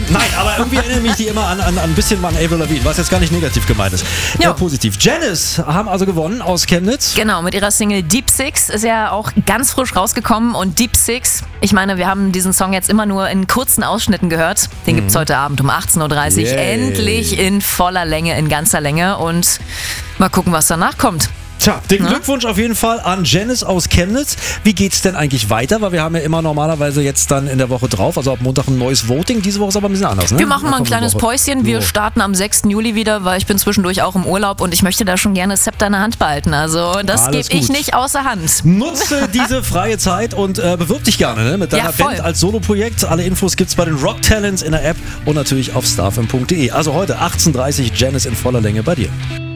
Nein, aber irgendwie erinnere mich die immer an ein bisschen an Avril Lavigne, was jetzt gar nicht negativ gemeint ist. Ja. Eher positiv. Janice haben also gewonnen aus Chemnitz. Genau, mit ihrer Single Deep Six ist ja auch ganz frisch rausgekommen und Deep Six, ich meine, wir haben diesen Song jetzt immer nur in kurzen Ausschnitten gehört. Den gibt's heute Abend um 18.30 Uhr. Yay. Endlich in voller Länge, in ganzer Länge und mal gucken, was danach kommt. Tja, den Glückwunsch auf jeden Fall an Janice aus Chemnitz. Wie geht's denn eigentlich weiter? Weil wir haben ja immer normalerweise jetzt dann in der Woche drauf, also ab Montag ein neues Voting. Diese Woche ist aber ein bisschen anders, ne? Wir machen mal ein kleines Päuschen. Wir starten am 6. Juli wieder, weil ich bin zwischendurch auch im Urlaub und ich möchte da schon gerne das Zepter in der Hand behalten. Also das Alles gebe ich gut. nicht außer Hand. Nutze diese freie Zeit und bewirb dich gerne, ne? Mit deiner Ja, voll. Band als Soloprojekt. Alle Infos gibt's bei den Rock Talents in der App und natürlich auf starfm.de. Also heute 18.30 Uhr Janice in voller Länge bei dir.